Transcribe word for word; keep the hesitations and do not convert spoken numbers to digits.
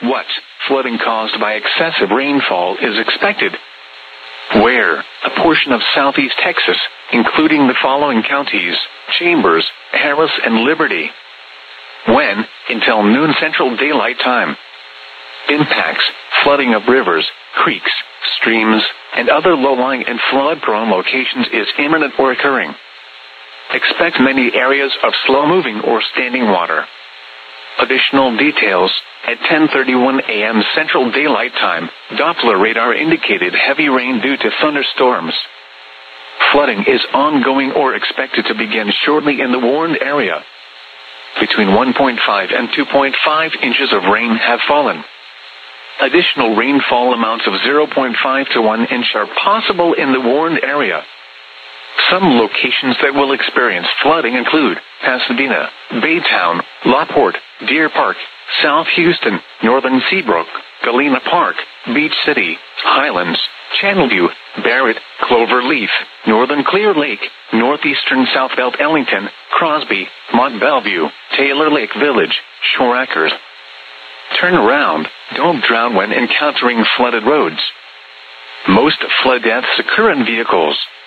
What flooding caused by excessive rainfall is expected? Where? A portion of southeast Texas, including the following counties: Chambers, Harris, and Liberty. When? Until noon Central Daylight Time. Impacts: flooding of rivers, creeks, streams, and other low-lying and flood-prone locations is imminent or occurring. Expect many areas of slow-moving or standing water. Additional details: at ten thirty-one a m Central Daylight Time, Doppler radar indicated heavy rain due to thunderstorms. Flooding is ongoing or expected to begin shortly in the warned area. Between one point five and two point five inches of rain have fallen. Additional rainfall amounts of zero point five to one inch are possible in the warned area. Some locations that will experience flooding include Pasadena, Baytown, LaPorte, Deer Park, South Houston, Northern Seabrook, Galena Park, Beach City, Highlands, Channelview, Barrett, Cloverleaf, Northern Clear Lake, Northeastern Southbelt Ellington, Crosby, Mont Belvieu, Taylor Lake Village, Shore Acres. Turn around. Don't drown when encountering flooded roads. Most flood deaths occur in vehicles.